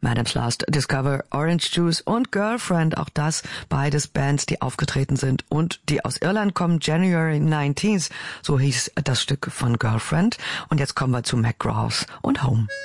Madam's Last Discover, Orange Juice und Girlfriend, auch das beides Bands, die aufgetreten sind und die aus Irland kommen. January 19th, so hieß das Stück von Girlfriend. Und jetzt kommen wir zu McGraws und Home.